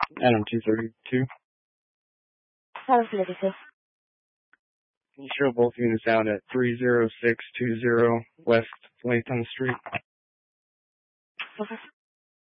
Adam 232. Adam 232. Can you show both units out at 30620 West Latham Street? Okay.